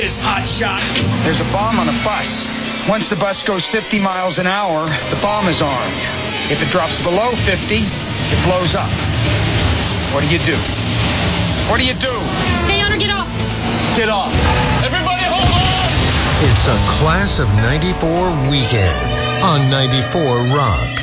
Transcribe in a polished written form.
this, hotshot? There's a bomb on a bus. Once the bus goes 50 miles an hour, the bomb is armed. If it drops below 50, it blows up. What do you do? What do you do? Stay on or get off. Get off. Everybody hold on! It's a Class of 94 weekend on 94 Rock.